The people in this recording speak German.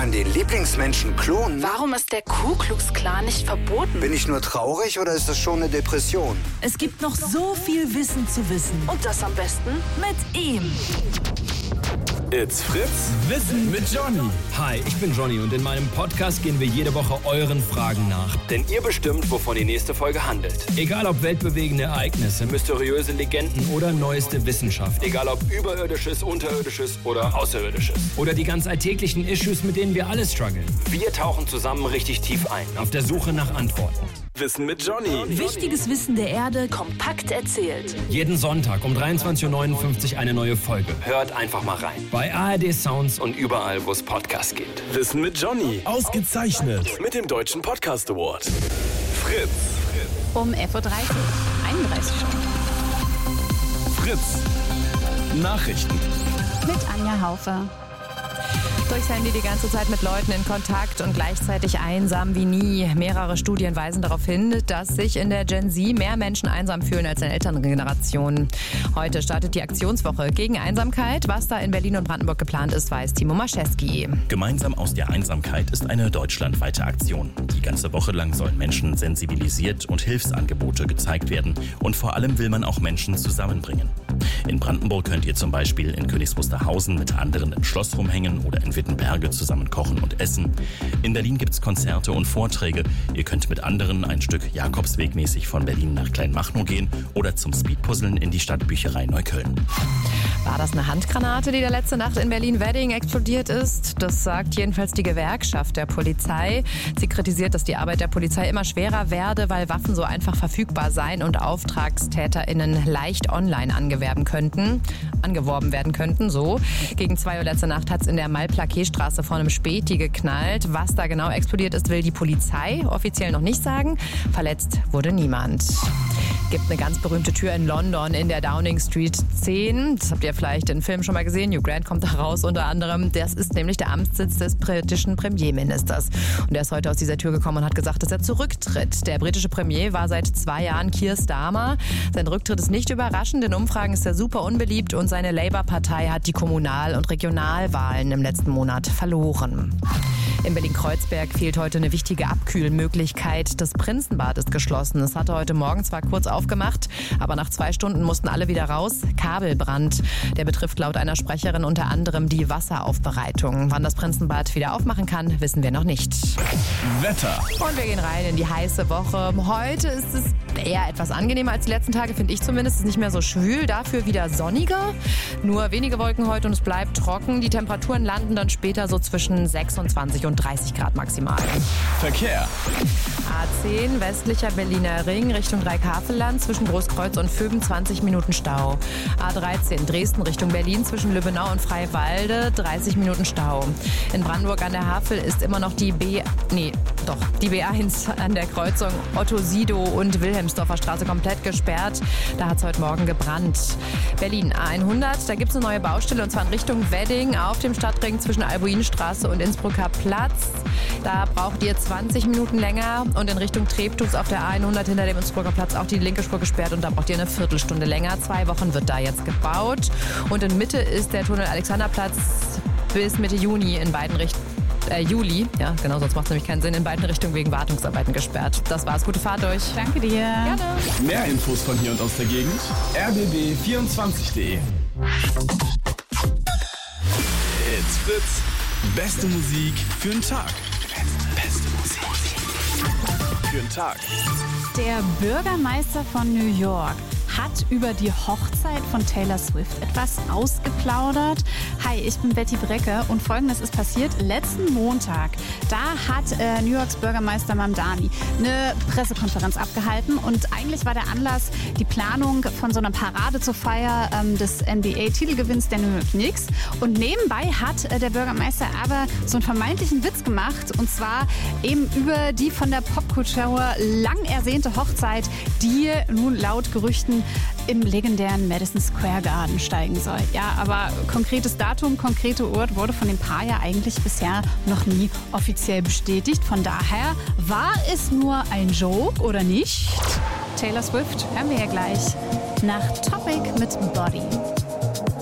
man den Lieblingsmenschen klonen? Warum ist der Ku Klux Klan nicht verboten? Bin ich nur traurig oder ist das schon eine Depression? Es gibt noch so viel Wissen zu wissen. Und das am besten Mit ihm. It's Fritz. Wissen mit Johnny. Hi, ich bin Johnny und in meinem Podcast gehen wir jede Woche euren Fragen nach. Denn ihr bestimmt, wovon die nächste Folge handelt. Egal ob weltbewegende Ereignisse, mysteriöse Legenden oder neueste Wissenschaft. Egal ob Überirdisches, Unterirdisches oder Außerirdisches. Oder die ganz alltäglichen Issues, mit denen wir alle strugglen. Wir tauchen zusammen richtig tief ein, auf der Suche nach Antworten. Wissen mit Johnny. Wichtiges Wissen der Erde kompakt erzählt. Jeden Sonntag um 23.59 Uhr eine neue Folge. Hört einfach mal rein. Bei ARD Sounds und überall, wo es Podcasts gibt. Wissen mit Johnny. Ausgezeichnet mit dem Deutschen Podcast Award. Fritz. Um 11.30 Uhr. 31 Stunden. Fritz. Nachrichten. Mit Anja Haufe. Durchs Handy die ganze Zeit mit Leuten in Kontakt und gleichzeitig einsam wie nie. Mehrere Studien weisen darauf hin, dass sich in der Gen Z mehr Menschen einsam fühlen als in älteren Generationen. Heute startet die Aktionswoche gegen Einsamkeit. Was da in Berlin und Brandenburg geplant ist, weiß Timo Maschewski. Gemeinsam aus der Einsamkeit ist eine deutschlandweite Aktion. Die ganze Woche lang sollen Menschen sensibilisiert und Hilfsangebote gezeigt werden. Und vor allem will man auch Menschen zusammenbringen. In Brandenburg könnt ihr zum Beispiel in Königs Wusterhausen mit anderen im Schloss rumhängen oder in Wittenberge zusammen kochen und essen. In Berlin gibt's Konzerte und Vorträge. Ihr könnt mit anderen ein Stück Jakobsweg-mäßig von Berlin nach Kleinmachnow gehen oder zum Speedpuzzeln in die Stadtbücherei Neukölln. War das eine Handgranate, die da letzte Nacht in Berlin-Wedding explodiert ist? Das sagt jedenfalls die Gewerkschaft der Polizei. Sie kritisiert, dass die Arbeit der Polizei immer schwerer werde, weil Waffen so einfach verfügbar seien und AuftragstäterInnen leicht online angeworben werden könnten. So. Gegen 2 Uhr letzte Nacht hat es in der Malplaquet-Straße vor einem Späti geknallt. Was da genau explodiert ist, will die Polizei offiziell noch nicht sagen. Verletzt wurde niemand. Gibt eine ganz berühmte Tür in London in der Downing Street 10. Das habt ihr vielleicht in Filmen schon mal gesehen. Hugh Grant kommt da raus unter anderem. Das ist nämlich der Amtssitz des britischen Premierministers. Und er ist heute aus dieser Tür gekommen und hat gesagt, dass er zurücktritt. Der britische Premier war seit 2 Jahren Keir Starmer. Sein Rücktritt ist nicht überraschend. In Umfragen ist er super unbeliebt und seine Labour-Partei hat die Kommunal- und Regionalwahlen im letzten Monat verloren. In Berlin-Kreuzberg fehlt heute eine wichtige Abkühlmöglichkeit. Das Prinzenbad ist geschlossen. Es hatte heute Morgen zwar kurz aufgemacht, aber nach 2 Stunden mussten alle wieder raus. Kabelbrand. Der betrifft laut einer Sprecherin unter anderem die Wasseraufbereitung. Wann das Prinzenbad wieder aufmachen kann, wissen wir noch nicht. Wetter. Und wir gehen rein in die heiße Woche. Heute ist es eher etwas angenehmer als die letzten Tage, finde ich zumindest. Es ist nicht mehr so schwül, dafür wieder sonniger. Nur wenige Wolken heute und es bleibt trocken. Die Temperaturen landen dann später so zwischen 26 und 30 Grad maximal. Verkehr. A10, westlicher Berliner Ring, Richtung Dreieckhavelland, zwischen Großkreuz und 25 Minuten Stau. A13, Dresden Richtung Berlin, zwischen Lübbenau und Freiwalde, 30 Minuten Stau. In Brandenburg an der Havel ist immer noch die B1 an der Kreuzung Otto-Sido und Wilhelmsdorfer Straße komplett gesperrt. Da hat es heute Morgen gebrannt. Berlin A100, da gibt es eine neue Baustelle und zwar in Richtung Wedding auf dem Stadtring zwischen Albuinstraße und Innsbrucker Platz. Da braucht ihr 20 Minuten länger und in Richtung Treptows auf der A100 hinter dem Innsbrucker Platz auch die linke Spur gesperrt und da braucht ihr eine Viertelstunde länger. 2 Wochen wird da jetzt gebaut und in Mitte ist der Tunnel Alexanderplatz bis Mitte Juni in beiden Richtungen. Juli, ja genau, sonst macht es nämlich keinen Sinn, in beiden Richtungen wegen Wartungsarbeiten gesperrt. Das war's, gute Fahrt durch. Danke dir. Gerne. Mehr Infos von hier und aus der Gegend. rbb24.de. It's Fritz. Beste Musik für den Tag. Beste Musik für den Tag. Der Bürgermeister von New York hat über die Hochzeit von Taylor Swift etwas ausgeplaudert. Hi, ich bin Betty Brecke und Folgendes ist passiert. Letzten Montag, da hat New Yorks Bürgermeister Mamdani eine Pressekonferenz abgehalten und eigentlich war der Anlass die Planung von so einer Parade zur Feier des NBA-Titelgewinns der New York Knicks. Und nebenbei hat der Bürgermeister aber so einen vermeintlichen Witz gemacht und zwar eben über die von der Popkultur lang ersehnte Hochzeit, die nun laut Gerüchten im legendären Madison Square Garden steigen soll. Ja, aber konkretes Datum, konkrete Ort wurde von dem Paar ja eigentlich bisher noch nie offiziell bestätigt. Von daher, war es nur ein Joke oder nicht? Taylor Swift hören wir ja gleich nach Topic mit Body.